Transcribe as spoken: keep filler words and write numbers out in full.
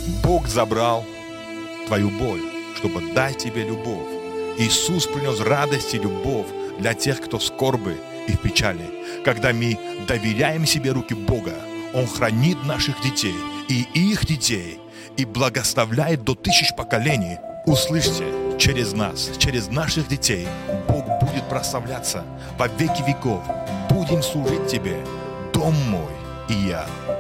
Бог забрал твою боль, чтобы дать тебе любовь. Иисус принес радость и любовь для тех, кто в скорби и в печали. Когда мы доверяем себе руки Бога, Он хранит наших детей и их детей и благословляет до тысяч поколений. Услышьте, через нас, через наших детей Бог будет прославляться во веки веков. Будем служить Тебе, дом мой и я.